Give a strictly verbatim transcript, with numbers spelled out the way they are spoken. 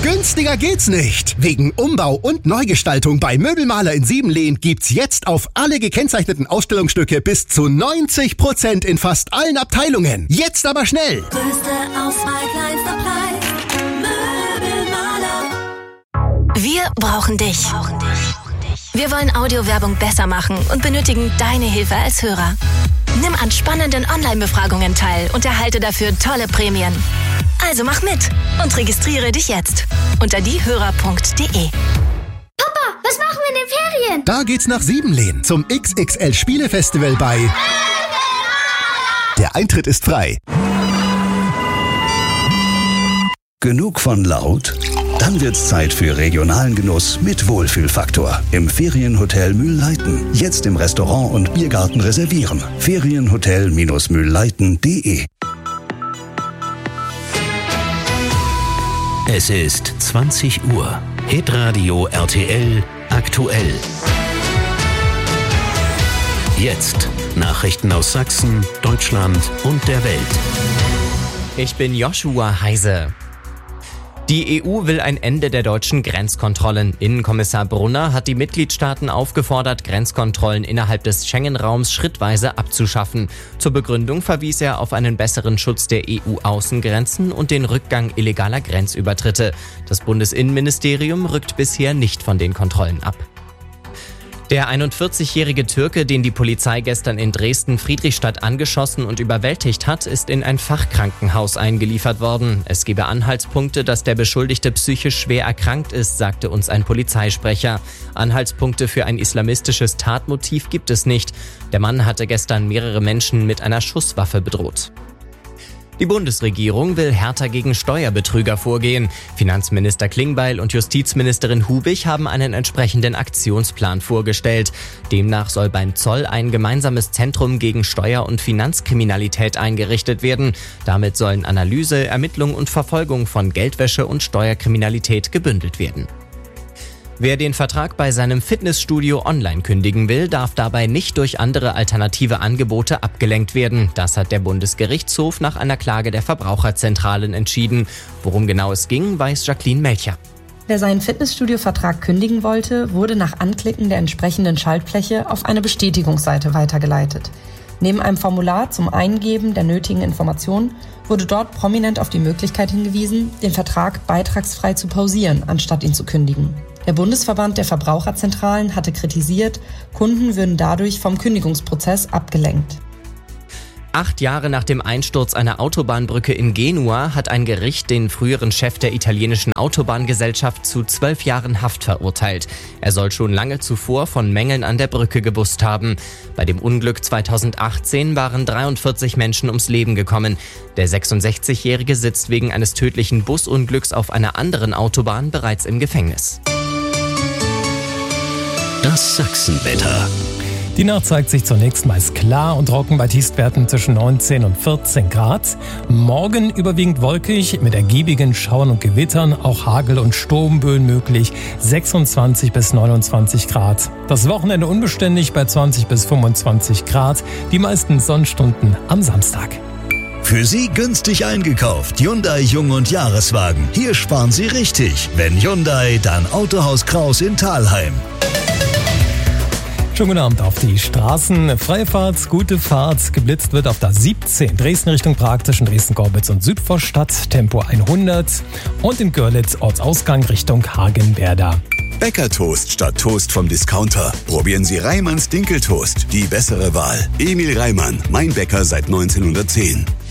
Günstiger geht's nicht. Wegen Umbau und Neugestaltung bei Möbelmaler in Siebenlehn gibt's jetzt auf alle gekennzeichneten Ausstellungsstücke bis zu neunzig Prozent in fast allen Abteilungen. Jetzt aber schnell. Größte Auswahl, kleinster Preis. Möbelmaler. Wir brauchen dich. Wir wollen Audiowerbung besser machen und benötigen deine Hilfe als Hörer. Nimm an spannenden Online-Befragungen teil und erhalte dafür tolle Prämien. Also mach mit und registriere dich jetzt unter diehörer punkt de. Papa, was machen wir in den Ferien? Da geht's nach Siebenlehn zum X X L Spielefestival bei... Der Eintritt ist frei. Genug von laut? Dann wird's Zeit für regionalen Genuss mit Wohlfühlfaktor im Ferienhotel Mühlleiten. Jetzt im Restaurant und Biergarten reservieren. Ferienhotel Mühlleiten punkt de. Es ist zwanzig Uhr. Hitradio R T L aktuell. Jetzt Nachrichten aus Sachsen, Deutschland und der Welt. Ich bin Joshua Heise. Die E U will ein Ende der deutschen Grenzkontrollen. Innenkommissar Brunner hat die Mitgliedstaaten aufgefordert, Grenzkontrollen innerhalb des Schengen-Raums schrittweise abzuschaffen. Zur Begründung verwies er auf einen besseren Schutz der E U-Außengrenzen und den Rückgang illegaler Grenzübertritte. Das Bundesinnenministerium rückt bisher nicht von den Kontrollen ab. Der einundvierzigjährige Türke, den die Polizei gestern in Dresden-Friedrichstadt angeschossen und überwältigt hat, ist in ein Fachkrankenhaus eingeliefert worden. Es gebe Anhaltspunkte, dass der Beschuldigte psychisch schwer erkrankt ist, sagte uns ein Polizeisprecher. Anhaltspunkte für ein islamistisches Tatmotiv gibt es nicht. Der Mann hatte gestern mehrere Menschen mit einer Schusswaffe bedroht. Die Bundesregierung will härter gegen Steuerbetrüger vorgehen. Finanzminister Klingbeil und Justizministerin Hubig haben einen entsprechenden Aktionsplan vorgestellt. Demnach soll beim Zoll ein gemeinsames Zentrum gegen Steuer- und Finanzkriminalität eingerichtet werden. Damit sollen Analyse, Ermittlung und Verfolgung von Geldwäsche und Steuerkriminalität gebündelt werden. Wer den Vertrag bei seinem Fitnessstudio online kündigen will, darf dabei nicht durch andere alternative Angebote abgelenkt werden. Das hat der Bundesgerichtshof nach einer Klage der Verbraucherzentralen entschieden. Worum genau es ging, weiß Jacqueline Melcher. Wer seinen Fitnessstudio-Vertrag kündigen wollte, wurde nach Anklicken der entsprechenden Schaltfläche auf eine Bestätigungsseite weitergeleitet. Neben einem Formular zum Eingeben der nötigen Informationen wurde dort prominent auf die Möglichkeit hingewiesen, den Vertrag beitragsfrei zu pausieren, anstatt ihn zu kündigen. Der Bundesverband der Verbraucherzentralen hatte kritisiert, Kunden würden dadurch vom Kündigungsprozess abgelenkt. Acht Jahre nach dem Einsturz einer Autobahnbrücke in Genua hat ein Gericht den früheren Chef der italienischen Autobahngesellschaft zu zwölf Jahren Haft verurteilt. Er soll schon lange zuvor von Mängeln an der Brücke gewusst haben. Bei dem Unglück zweitausendachtzehn waren dreiundvierzig Menschen ums Leben gekommen. Der sechsundsechzigjährige sitzt wegen eines tödlichen Busunglücks auf einer anderen Autobahn bereits im Gefängnis. Das Sachsenwetter. Die Nacht zeigt sich zunächst meist klar und trocken bei Tiefstwerten zwischen neunzehn und vierzehn Grad. Morgen überwiegend wolkig mit ergiebigen Schauern und Gewittern, auch Hagel- und Sturmböen möglich, sechsundzwanzig bis neunundzwanzig Grad. Das Wochenende unbeständig bei zwanzig bis fünfundzwanzig Grad, die meisten Sonnenstunden am Samstag. Für Sie günstig eingekauft. Hyundai Jung- und Jahreswagen. Hier sparen Sie richtig. Wenn Hyundai, dann Autohaus Kraus in Thalheim. Schönen guten Abend auf die Straßen. Freie Fahrt, gute Fahrt. Geblitzt wird auf der siebzehn. Dresden Richtung Prag zwischen Dresden-Gorbitz und Südvorstadt. Tempo hundert. Und im Görlitz Ortsausgang Richtung Hagenwerder. Bäckertoast statt Toast vom Discounter. Probieren Sie Reimanns Dinkeltoast. Die bessere Wahl. Emil Reimann, mein Bäcker seit neunzehnhundertzehn.